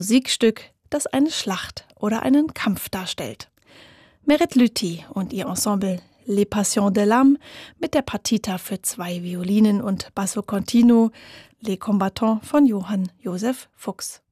Musikstück, das eine Schlacht oder einen Kampf darstellt. Merit Lüthi und ihr Ensemble Les Passions de l'âme mit der Partita für 2 Violinen und Basso Continuo Les Combattants von Johann Joseph Fuchs.